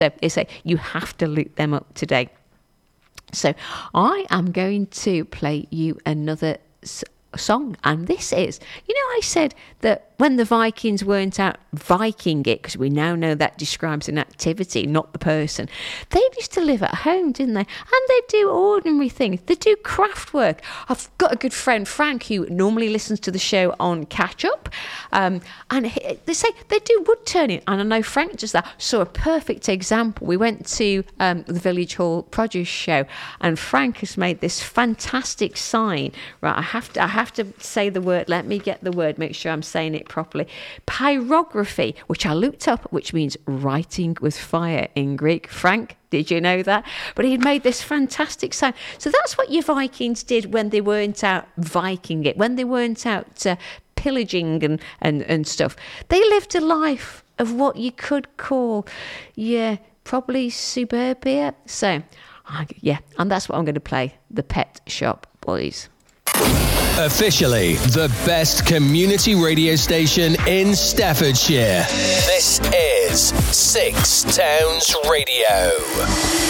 It's like you have to look them up today. So I am going to play you another song, and this is, I said that when the Vikings weren't out Viking it, because we now know that describes an activity, not the person. They used to live at home, didn't they? And they do ordinary things. They do craft work. I've got a good friend, Frank, who normally listens to the show on Catch Up, and they say they do wood turning. And I know Frank does that. So a perfect example. We went to the Village Hall Produce Show, and Frank has made this fantastic sign. Right, I have to say the word. Let me get the word. Make sure I'm saying it properly. Pyrography, which I looked up, which means writing with fire in Greek. Frank, did you know that? But he'd made this fantastic sign. So that's what your Vikings did when they weren't out Viking it, when they weren't out pillaging and stuff. They lived a life of what you could call, probably suburbia. So, and that's what I'm going to play, the Pet Shop Boys. Officially the best community radio station in Staffordshire. This is Six Towns Radio.